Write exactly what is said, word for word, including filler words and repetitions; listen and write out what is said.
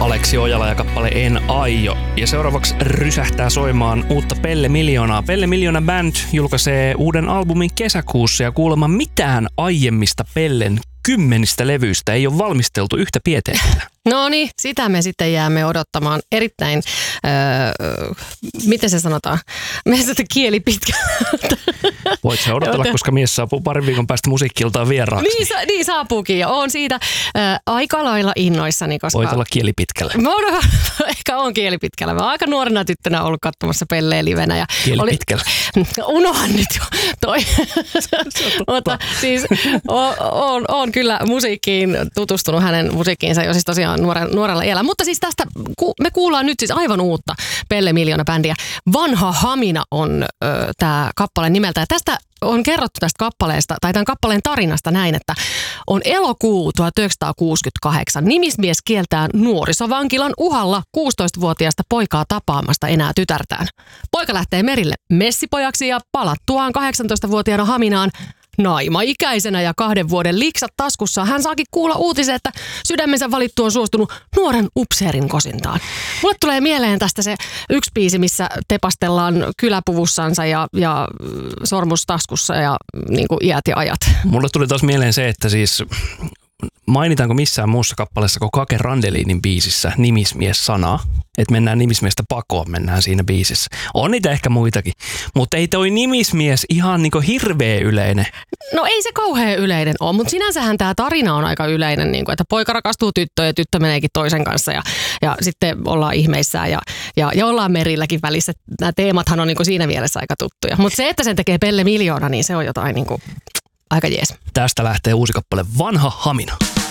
Aleksi Ojala ja kappale En aio. Ja seuraavaksi rysähtää soimaan uutta Pelle Miljoonaa. Pelle Miljoona Band julkaisee uuden albumin kesäkuussa ja kuulemma mitään aiemmista Pellen kymmenistä levyistä ei ole valmisteltu yhtä pieteetillä. No niin, sitä me sitten jäämme odottamaan erittäin, öö, miten se sanotaan, meistä kieli pitkä. Voit sä odotella, koska mies saapuu parin viikon päästä musiikkiltaan vieraaksi. Niin, sa- niin saapuukin ja oon siitä ö, aika lailla innoissani, koska... Voit olla kieli pitkällä. Mä oon, ehkä on kieli pitkällä. Mä oon aika nuorena tyttönä ollut katsomassa Pelleä livenä. Ja kieli oli, pitkällä. Unohan nyt jo toi. Mutta siis oon, oon, oon kyllä musiikkiin tutustunut hänen musiikkiinsa jo siis tosiaan nuoren, nuorella iällä. Mutta siis tästä ku, me kuullaan nyt siis aivan uutta Pelle Miljoona-bändiä. Vanha Hamina on tämä kappale nimeltä. Ja tästä on kerrottu tästä kappaleesta, tai tämän kappaleen tarinasta näin, että on elokuu tuhatyhdeksänsataakuusikymmentäkahdeksan. Nimismies kieltää nuorisovankilan uhalla kuusitoistavuotiaasta poikaa tapaamasta enää tytärtään. Poika lähtee merille messipojaksi ja palattuaan kahdeksantoistavuotiaana Haminaan naimaikäisenä ja kahden vuoden liksat taskussa hän saakin kuulla uutisen, että sydämensä valittu on suostunut nuoren upseerin kosintaan. Mulle tulee mieleen tästä se yksi biisi, missä tepastellaan kyläpuvussansa ja, ja sormus taskussa ja niin kuin iät ja ajat. Mulle tuli taas mieleen se, että siis mainitaanko missään muussa kappaleessa kuin Kake Randelinin biisissä nimismies-sanaa. Että mennään nimismiestä pakoon, mennään siinä biisissä. On niitä ehkä muitakin, mutta ei toi nimismies ihan niinku hirveä yleinen. No ei se kauhean yleinen ole, mutta sinänsähän tämä tarina on aika yleinen, niin kuin, että poika rakastuu tyttöön ja tyttö meneekin toisen kanssa ja, ja sitten ollaan ihmeissään ja, ja, ja ollaan merilläkin välissä. Nämä teemathan on niin kuin siinä mielessä aika tuttuja. Mutta se, että sen tekee Pelle Miljoona, niin se on jotain niin kuin aika jees. Tästä lähtee uusi kappale Vanha Hamina.